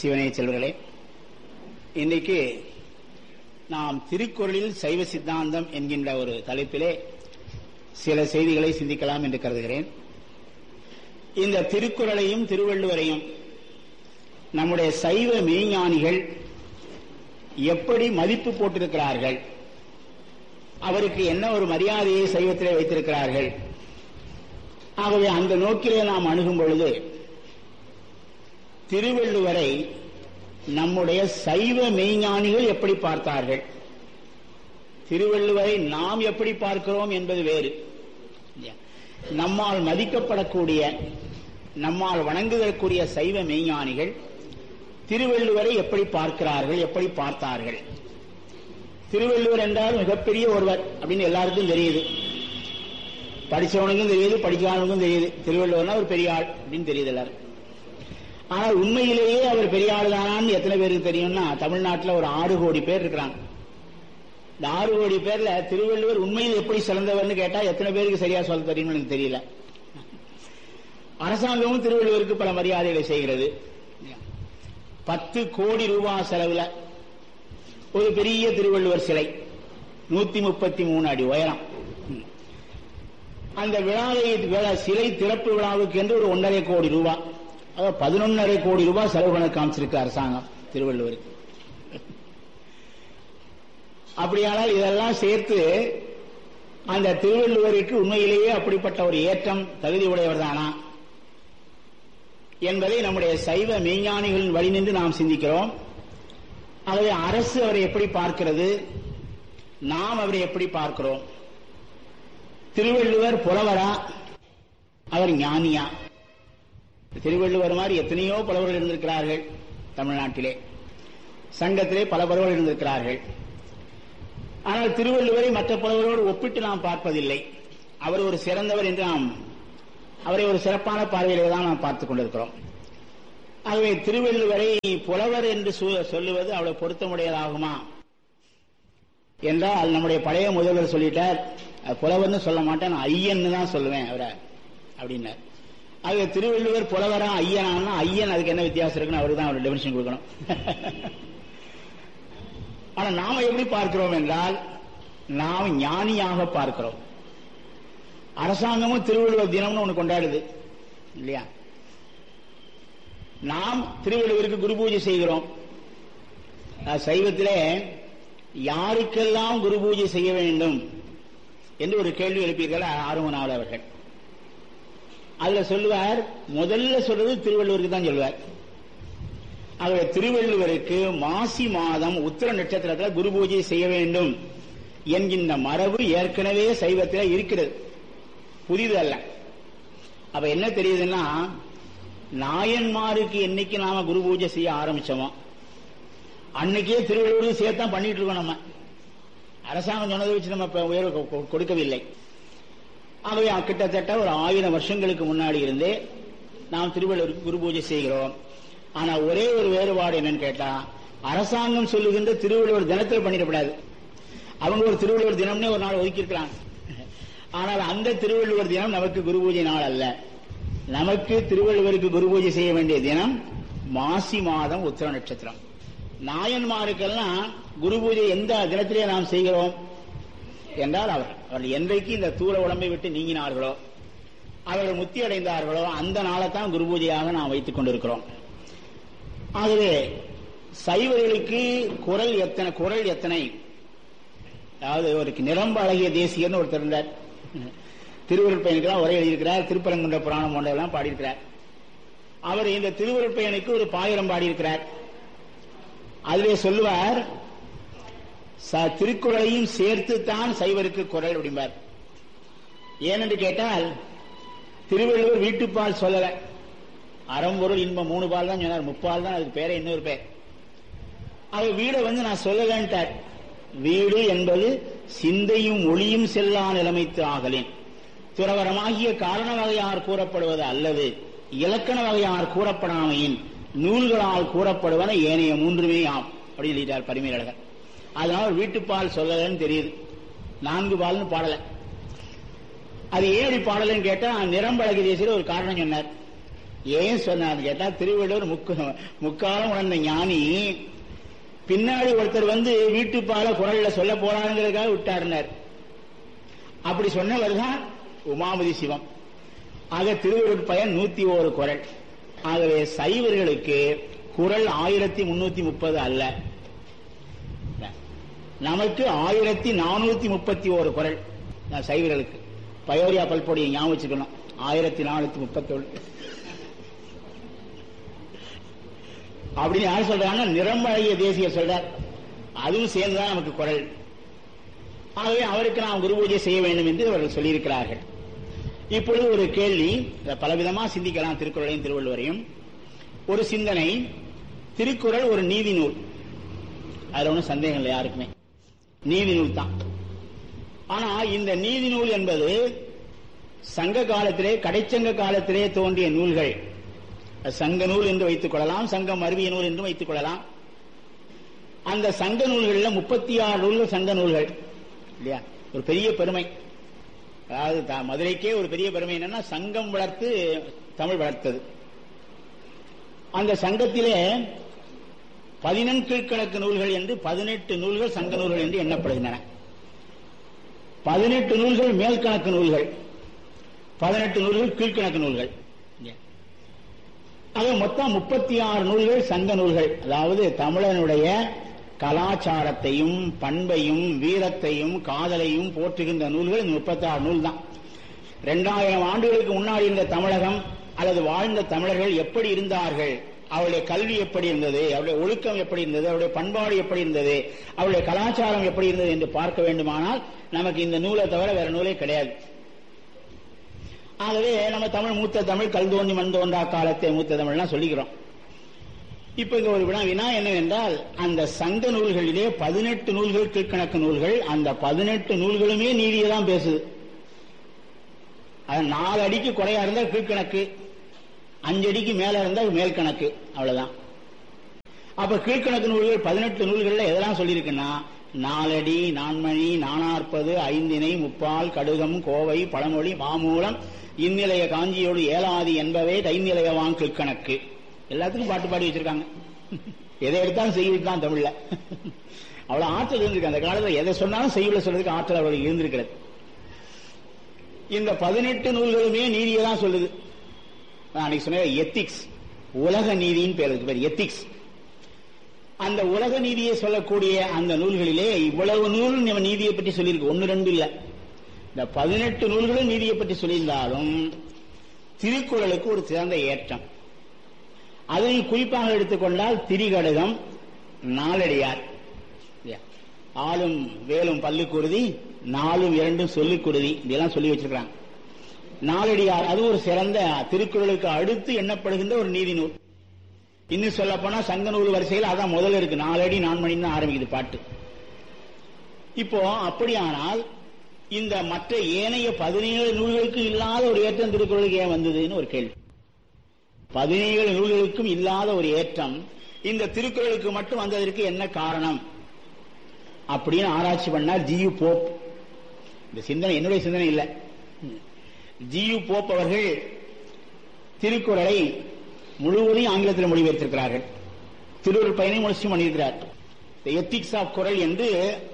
சிவனே செல்வர்களே, இன்றைக்கு நாம் திருக்குறளில் சைவ சித்தாந்தம் என்கின்ற ஒரு தலைப்பிலே சில செய்திகளை சிந்திக்கலாம் என்று கருதுகிறேன். இந்த திருக்குறளையும் திருவள்ளுவரையும் நம்முடைய சைவ மெய்ஞானிகள் எப்படி மதிப்பு போட்டிருக்கிறார்கள், அவருக்கு என்ன ஒரு மரியாதையை சைவத்திலே வைத்திருக்கிறார்கள். ஆகவே அந்த நோக்கிலே நாம் அணுகும் பொழுது திருவள்ளுவரை நம்முடைய சைவ மெய்ஞானிகள் எப்படி பார்த்தார்கள், திருவள்ளுவரை நாம் எப்படி பார்க்கிறோம் என்பது வேறு. நம்மால் மதிக்கப்படக்கூடிய, நம்மால் வணங்குதற்குரிய சைவ மெய்ஞானிகள் திருவள்ளுவரை எப்படி பார்க்கிறார்கள், எப்படி பார்த்தார்கள். திருவள்ளுவர் என்றால் மிகப்பெரிய ஒருவர் அப்படின்னு எல்லாருக்கும் தெரியுது, படிச்சவனுக்கும் தெரியுது, படிக்காதவனுக்கும் தெரியுது. திருவள்ளுவர்னா ஒரு பெரிய ஆள் அப்படின்னு தெரியுது எல்லாரும். ஆனால் உண்மையிலேயே அவர் பெரிய ஆள் தானான்னு எத்தனை பேருக்கு தெரியும்னா, தமிழ்நாட்டில் ஒரு 6 கோடி பேர் இருக்கிறாங்க. இந்த 6 கோடி பேர்ல திருவள்ளுவர் உண்மையில் எப்படி சிறந்தவர்னு கேட்டா எத்தனை பேருக்கு சரியா சொல்ல தெரியும்னு எனக்கு தெரியல. அரசாங்கமும் திருவள்ளுவருக்கு பல மரியாதைகளை செய்கிறது. 10 கோடி ரூபாய் செலவுல ஒரு பெரிய திருவள்ளுவர் சிலை 133 அடி உயரம். அந்த சிலை திறப்பு விழாவுக்கு என்று ஒரு 1.5 கோடி ரூபாய், அதாவது 11.5 கோடி ரூபாய் செலவு பண்ண காமிச்சிருக்கு அரசாங்கம் திருவள்ளுவருக்கு. அப்படியானால் இதெல்லாம் சேர்த்து அந்த திருவள்ளுவருக்கு உண்மையிலேயே அப்படிப்பட்ட ஒரு ஏற்றம் தகுதி உடையவர் தானா என்பதை நம்முடைய சைவ மெய்ஞானிகளின் வழி நின்று நாம் சிந்திக்கிறோம். ஆகவே அரசு அவரை எப்படி பார்க்கிறது, நாம் அவரை எப்படி பார்க்கிறோம். திருவள்ளுவர் புலவரா, அவர் ஞானியா? திருவள்ளுவர் மாதிரி எத்தனையோ புலவர்கள் இருந்திருக்கிறார்கள் தமிழ்நாட்டிலே, சங்கத்திலே பல புலவர்கள் இருந்திருக்கிறார்கள். ஆனால் திருவள்ளுவரை மற்ற புலவர்களோடு ஒப்பிட்டு நாம் பார்ப்பதில்லை. அவர் ஒரு சிறந்தவர் என்று நாம் அவரை ஒரு சிறப்பான பார்வையிலே தான் நாம் பார்த்துக் கொண்டிருக்கிறோம். ஆகவே திருவள்ளுவரை புலவர் என்று சொல்லுவது அவ்வளவு பொருத்தமுடையதாகுமா என்றால், நம்முடைய பழைய முதல்வர் சொல்லிட்டார், புலவர்னு சொல்ல மாட்டேன், ஐயன்னு தான் சொல்லுவேன் அவரை அப்படின்னார். ஆகவே திருவள்ளுவர் புலவரா ஐயனா, ஐயன் அதுக்கு என்ன வித்தியாசம் இருக்குன்னு அவருக்கு தான் அவர் டெபினிஷன் கொடுக்கணும். ஆனா நாம எப்படி பார்க்கிறோம் என்றால், நாம் ஞானியாக பார்க்கிறோம். அரசாங்கமும் திருவள்ளுவர் தினம்னு ஒண்ணு கொண்டாடுது இல்லையா? நாம் திருவள்ளுவருக்கு குரு பூஜை செய்கிறோம். சைவத்திலே யாருக்கெல்லாம் குரு பூஜை செய்ய வேண்டும் என்று ஒரு கேள்வி எழுப்பீர்கள் ஆறுமனாவல் அவர்கள். அதுல சொல்லுவார், முதல்ல சொல்றது திருவள்ளுவருக்கு தான் சொல்லுவார். ஆகவே திருவள்ளுவருக்கு மாசி மாதம் உத்திர நட்சத்திரத்தில் குரு பூஜை செய்ய வேண்டும் என்கின்ற மரபு ஏற்கனவே சைவத்தில் இருக்கிறது, புதிது அல்ல. அப்ப என்ன தெரியுதுன்னா, நாயன்மாருக்கு என்னைக்கு நாம குரு பூஜை செய்ய ஆரம்பிச்சோமோ அன்னைக்கே திருவள்ளுவருக்கு சேர்த்தான் பண்ணிட்டு இருக்கோம். நம்ம அரசாங்கம் சொன்னதை வச்சு நம்ம உயர்வு கொடுக்கவில்லை. ஆகவே கிட்டத்தட்ட ஒரு 1000 வருஷங்களுக்கு முன்னாடி இருந்தே நாம் திருவள்ளுவருக்கு குரு பூஜை செய்கிறோம். ஆனா ஒரே ஒரு வேறுபாடு என்னன்னு கேட்டா, அரசாங்கம் சொல்லுகின்ற திருவள்ளுவர் தினத்தில் பண்ணிடக்கூடாது. அவங்க ஒரு திருவள்ளுவர் தினம்னே ஒரு நாள் ஒதுக்கியிருக்கிறாங்க. ஆனால் அந்த திருவள்ளுவர் தினம் நமக்கு குரு பூஜை நாள் அல்ல. நமக்கு திருவள்ளுவருக்கு குரு பூஜை செய்ய வேண்டிய தினம் மாசி மாதம் உத்திர நட்சத்திரம். நாயன்மாருக்கெல்லாம் குரு பூஜை எந்த தினத்திலே நாம் செய்கிறோம் என்றால், அவர்கள் என்றைக்கு இந்த தூர உடம்பை விட்டு நீங்கினார்களோ, அவர்கள் முத்தி அடைந்தார்களோ அந்த நாளைத்தான் குரு பூஜையாக நாம் வைத்துக் கொண்டிருக்கிறோம். ஆகவே சைவர்களுக்கு குரல் எத்தனை, அதாவது ஒரு நிரம்ப அழகிய தேசியர்னு ஒருத்தர் இருந்தார். திருவருட்பயனுக்கு உரை எழுதியிருக்கிறார், திருப்பரங்குன்ற புராணம் போன்றெல்லாம் பாடியிருக்கிறார். அவர் இந்த திருவருட்பயனுக்கு ஒரு பாயிரம் பாடியிருக்கிறார். அதிலே சொல்லுவார், திருக்குறளையும் சேர்த்துத்தான் சைவருக்கு குரல் அப்படிம்பார். ஏனென்று கேட்டால், திருவள்ளுவர் வீட்டுப்பால் சொல்லல, அறம்பொருள் இன்பம் 3 பால் தான் சொன்னார், 3 பால் தான் அதுக்கு பேரே இன்னொரு பேர். அவர் வீடை நான் சொல்லலன்ட்டார். வீடு என்பது சிந்தையும் ஒளியும் செல்லா நிலைமைத்து ஆகலேன், துறவரமாகிய காரண வகையார் கூறப்படுவது அல்லது இலக்கண வகையார் கூறப்படாமையின் நூல்களால் கூறப்படுவன ஏனைய 3மே ஆம் அப்படின்னு சொல்லிட்டார் பரிமேலழகர். அதனால வீட்டுப்பால் சொல்லலன்னு தெரியுது, 4 பால்னு பாடல. அது ஏன் பாடலன்னு கேட்டா, நிரம்பழகி தேசியர் ஒரு காரணம் சொன்னார். ஏன் சொன்னார் கேட்டா, திருவள்ளுவர் முக்காலம் உணர்ந்த ஞானி பின்னாடி ஒருத்தர் வந்து வீட்டுப்பால குரல்ல சொல்ல போறாங்கிறதுக்காக விட்டாருனார். அப்படி சொன்னவர் தான் உமாபதி சிவம். ஆக திருவள்ளுவர் பயன் 101 குரல். ஆகவே சைவர்களுக்கு குரல் 1330 அல்ல, நமக்கு 1431 குரல் சைவர்களுக்கு. பயோரியா பல்பொடியை ஞாபகம் வச்சுக்கணும், 1431 அப்படின்னு யார் சொல்றாங்கன்னா நிறமழகிய தேசியர் சொல்றார். அதுவும் சேர்ந்துதான் நமக்கு குரல். ஆகவே அவருக்கு நாம் குரு பூஜை செய்ய வேண்டும் என்று அவர்கள் சொல்லியிருக்கிறார்கள். இப்பொழுது ஒரு கேள்வி, பலவிதமா சிந்திக்கலாம் திருக்குறளையும் திருவள்ளுவரையும். ஒரு சிந்தனை, திருக்குறள் ஒரு நீதி நூல், அதுல ஒன்றும் சந்தேகம் இல்லை யாருக்குமே, நீதி நூல் தான். ஆனா இந்த நீதி நூல் என்பது சங்க காலத்திலே, கடைச்சங்க காலத்திலே தோன்றிய நூல்கள். சங்க நூல் என்று வைத்துக் கொள்ளலாம், சங்கம் அருவிய நூல் என்று வைத்துக் கொள்ளலாம். அந்த சங்க நூல்களில் 36 நூல்கள் சங்க நூல்கள் இல்லையா? ஒரு பெரிய பெருமை. அதாவது மதுரைக்கே ஒரு பெரிய பெருமை என்னன்னா, சங்கம் வளர்த்து தமிழ் வளர்த்தது. அந்த சங்கத்திலே 14 கீழ்கணக்கு நூல்கள் என்று 18 நூல்கள் சங்க நூல்கள் என்று எண்ணப்படுகின்றன. 18 நூல்கள் மேல்கணக்கு நூல்கள், 18 நூல்கள் கீழ்கணக்கு நூல்கள். ஆக மொத்தம் 36 நூல்கள் சங்க நூல்கள். அதாவது தமிழனுடைய கலாச்சாரத்தையும் பண்பையும் வீரத்தையும் காதலையும் போற்றுகின்ற நூல்கள் 36 நூல் தான். 2000 ஆண்டுகளுக்கு முன்னாடி இருந்த தமிழகம் அல்லது வாழ்ந்த தமிழர்கள் எப்படி இருந்தார்கள், அவருடைய கல்வி எப்படி இருந்தது, அவருடைய ஒழுக்கம் எப்படி இருந்தது, அவருடைய பண்பாடு எப்படி இருந்தது, அவருடைய கலாச்சாரம் எப்படி இருந்தது என்று பார்க்க வேண்டுமானால் நமக்கு இந்த நூலை தவிர வேற நூலே கிடையாது. ஆகவே நம்ம தமிழ் மூத்த தமிழ், கல் தோன்றி மண் தோன்றா காலத்தை மூத்த தமிழ்லாம் சொல்லிக்கிறோம். இப்ப இங்க ஒரு வினா என்னவென்றால், அந்த சங்க நூல்களிலே 18 நூல்கள் கீழ்கணக்கு நூல்கள். அந்த 18 நூல்களுமே நீதியை தான் பேசுது. அது 4 அடிக்கு குறையா இருந்தா கீழ்கணக்கு, 5 அடிக்கு மேல இருந்தா மேல் கணக்கு, அவ்வளவுதான். அப்ப கீழ்கணக்கு நூல்கள் 18 நூல்கள்ல எதெல்லாம் சொல்லியிருக்குன்னா, 4 அடி, நான்மணி, நானாற்பது, ஐந்திணை, முப்பால், கடுகம், கோவை, பழமொழி, மாமூலம், இந்நிலைய காஞ்சியோடு ஏலாதி என்பவே தைநிலைய வாங் கீழ்கணக்கு. எல்லாத்துக்கும் பாட்டு பாடி வச்சிருக்காங்க. எதை எடுத்தாலும் செய்யுள் தான் தமிழ்ல. அவ்வளவு ஆற்றல் இருந்திருக்கு அந்த காலத்துல. எதை சொன்னாலும் செய்யுள்ள சொல்றதுக்கு ஆற்றல் அவர்களுக்கு இருந்திருக்கிறது. இந்த 18 நூல்களுமே நீதியை தான் சொல்லுது. அன்னைக்கு சொன்ன எத்திக்ஸ், உலக நீதியின் பேர் எத்திக்ஸ். அந்த உலக நீதியை சொல்லக்கூடிய அந்த நூல்களிலே இவ்வளவு நூல் நம்ம நீதியை பற்றி சொல்லியிருக்கு, 1 2 இல்ல. இந்த 18 நூல்களும் நீதியை பற்றி சொல்லியிருந்தாலும் திருக்குறளுக்கு ஒரு சிறந்த ஏற்றம். அதை குறிப்பாக எடுத்துக்கொண்டால் திரிகடுகம், நாலடியார், ஆளும் வேலும் பல்லுக்குருதி, 4ம் 2ம் சொல்லுக்குருதி, இதெல்லாம் சொல்லி வச்சிருக்காங்க. நாலடியார் அது ஒரு சிறந்த திருக்குறளுக்கு அடுத்து எண்ணப்படுகின்ற ஒரு நீதி நூல். இன்னும் சொல்ல போனா சங்க நூல் வரிசையில் அதான் முதல்ல இருக்கு. 4 அடி 4 மணி தான் ஆரம்பிக்குது பாட்டு. இப்போ அப்படியானால் இந்த மற்ற ஏனைய 17 நூல்களுக்கு இல்லாத ஒரு ஏற்றம் திருக்குறளுக்கு ஏன் வந்ததுன்னு ஒரு கேள்வி. 17 நூல்களுக்கும் இல்லாத ஒரு ஏற்றம் இந்த திருக்குறளுக்கு மட்டும் வந்ததற்கு என்ன காரணம் அப்படின்னு ஆராய்ச்சி பண்ணார் ஜி.யு. போப். இந்த சிந்தனை என்னுடைய சிந்தனை இல்லை. ஜி.யு. போப் அவர்கள் திருக்குறளை முழுவதையும் ஆங்கிலத்தில் மொழிபெயர்த்திருக்கிறார்கள். திருவள்ளுவர் பயனை முயற்சி பண்ணியிருக்கிறார். எத்திக்ஸ் ஆஃப் குறள் என்று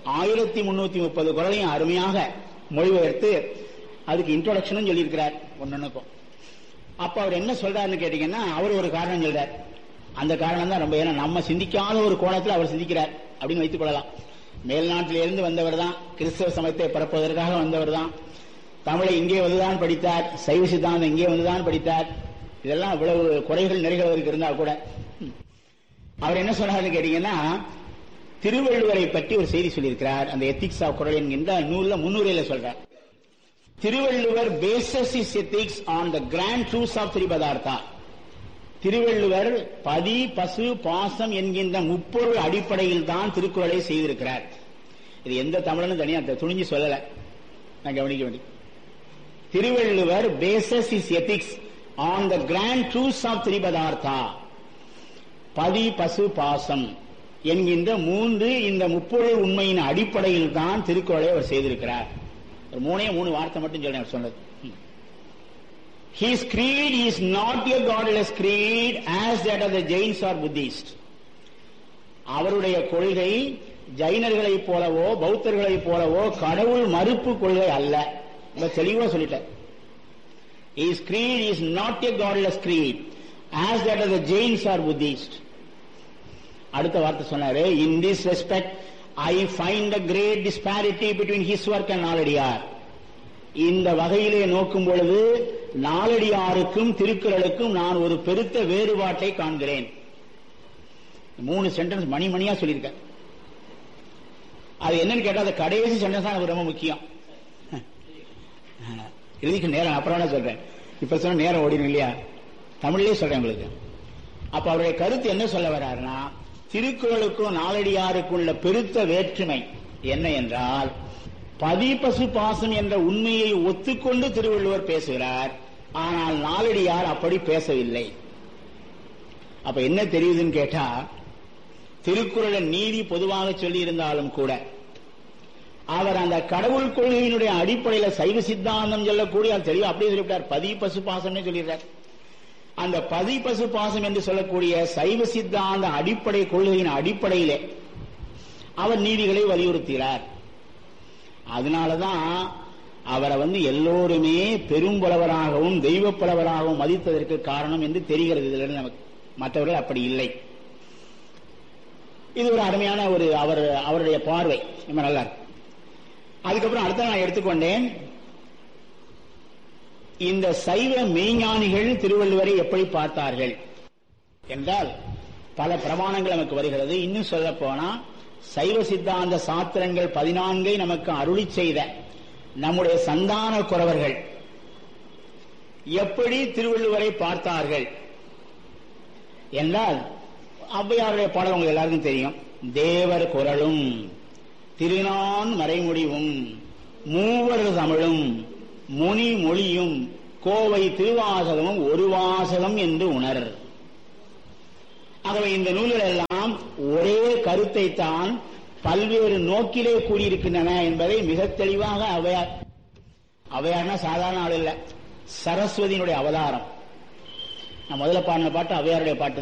1330 குறளையும் அருமையாக மொழிபெயர்த்து அதுக்கு இன்ட்ரோடக்ஷனும் சொல்லியிருக்கிறார் ஒன்னொன்னுக்கும். அப்ப அவர் என்ன சொல்றாருன்னு கேட்டீங்கன்னா, அவர் ஒரு காரணம் சொல்றார். அந்த காரணம் தான் ரொம்ப, ஏன்னா நம்ம சிந்திக்காத ஒரு கோணத்தில் அவர் சிந்திக்கிறார் அப்படின்னு வைத்துக் கொள்ளலாம். மேல்நாட்டிலிருந்து வந்தவர் தான், கிறிஸ்தவ சமயத்தை பரப்புவதற்காக வந்தவர் தான், தமிழை இங்கே வந்துதான் படித்தார், சைவ சித்தாந்தம் இங்கே வந்துதான் படித்தார். இதெல்லாம் இவ்வளவு குறைகள் நிறைகளுக்கு இருந்தா கூட அவர் என்ன சொன்னார்னு கேட்டீங்கன்னா, திருவள்ளுவரை பற்றி ஒரு செய்தி சொல்லியிருக்கிறார். அந்த எத்திக்ஸ் ஆஃப் குறள் என்கின்ற நூல்ல முன்னுரையில சொல்றார், Thiruvalluvar bases is ethics on the grand truths of திரிபதார்த்தா. Thiruvalluvar பதி பசு பாசம் என்கின்ற முப்பொருள் அடிப்படையில் தான் திருக்குறளை செய்திருக்கிறார். இது எந்த தமிழனும் தனியா துணிஞ்சு சொல்லல, நான் கவனிக்க வேண்டிய. Thiruvalluvar bases is ethics on the grand truths of திரிபதார்த்தா, பதி பசு பாசம் என்கின்ற 3 இந்த முப்பொருள் உண்மையின் அடிப்படையில் தான் திருக்குறளை அவர் செய்திருக்கிறார். 3 வார்த்தை மட்டும் சொல்றேன் சொன்னது. His creed is not a godless creed as that of the Jains or Buddhists. அவருடைய கொள்கை ஜைனர்களைப் போலவோ பௌத்தர்களைப் போலவோ கடவுள் மறுப்பு கொள்கை அல்ல. தெளிவா சொல்லிட்டார். His creed is not a godless creed as that of the Jains or Buddhists. அடுத்த வார்த்தை சொன்னாரு, in this respect I find a great disparity between his work and Naladiyar. இந்த வகையிலே நோக்கும் பொழுது நாலடியாருக்கும் திருக்குறளுக்கும் நான் ஒரு பெருத்த வேறுபாட்டை காண்கிறேன். 3 சென்டென்ஸ் மணிமணியா சொல்லியிருக்க. அது என்னன்னு கேட்டா அந்த கடைசி சென்டென்ஸ் தான் ரொம்ப முக்கியம். இதுக்கு நேரம் அப்புறம் சொல்றேன், இப்ப சொன்ன நேரம் ஓடிடும் இல்லையா, தமிழ்லயே சொல்றேன் உங்களுக்கு. அப்ப அவருடைய கருத்து என்ன சொல்ல வர்றாருன்னா, திருக்குறளுக்கும் நாலடியாருக்கும் உள்ள பெருத்த வேற்றுமை என்ன என்றால், பதி பசு பாசம் என்ற உண்மையை ஒத்துக்கொண்டு திருவள்ளுவர் பேசுகிறார், ஆனால் நாலடியார் அப்படி பேசவில்லை. அப்ப என்ன தெரியுதுன்னு கேட்டா, திருக்குறளின் நீதி பொதுவாக சொல்லி இருந்தாலும் கூட அவர் அந்த கடவுள் கொள்கையினுடைய அடிப்படையில் சைவ சித்தாந்தம் சொல்லக்கூடிய தெளிவா அப்படியே சொல்லிவிட்டார். பதி பசு பாசம்னு சொல்லிடுறார். அந்த பதி பசு பாசம் என்று சொல்லக்கூடிய சைவ சித்தாந்த அடிப்படை கொள்கையின் அடிப்படையிலே அவர் நீதிகளை வலியுறுத்துகிறார். அதனாலதான் அவரை எல்லோருமே பெரும்புலவராகவும் தெய்வ புலவராகவும் மதித்ததற்கு காரணம் என்று தெரிகிறது. இதுல நமக்கு மற்றவர்கள் அப்படி இல்லை. இது ஒரு அருமையான ஒரு அவருடைய பார்வை, ரொம்ப நல்லா இருக்கு. அதுக்கப்புறம் அடுத்த நான் எடுத்துக்கொண்டேன், இந்த சைவ மெய்ஞானிகள் திருவள்ளுவரை எப்படி பார்த்தார்கள் என்றால் பல பிரமாணங்கள் நமக்கு வருகிறது. இன்னும் சொல்ல போனா சைவ சித்தாந்த சாத்திரங்கள் 14 நமக்கு அருளி செய்த நம்முடைய சந்தான குறவர்கள் எப்படி திருவள்ளுவரை பார்த்தார்கள் என்றால், ஔவையாருடைய பாடல் உங்களுக்கு எல்லாருக்கும் தெரியும். தேவர் குரலும் திருநான் மறைமுடிவும் மூவர் தமிழும் முனி மொழியும் கோவை திருவாசகமும் ஒரு வாசகம் என்று உணர். ஆகவே இந்த நூல்கள் எல்லாம் ஒரே கருத்தை தான் பல்வேறு நோக்கிலே கூறியிருக்கின்றன என்பதை மிக தெளிவாக ஔவையார்னா சாதாரண ஆள் இல்ல, சரஸ்வதியினுடைய அவதாரம். நான் முதல்ல பாடின பாட்டு ஔவையாருடைய பாட்டு.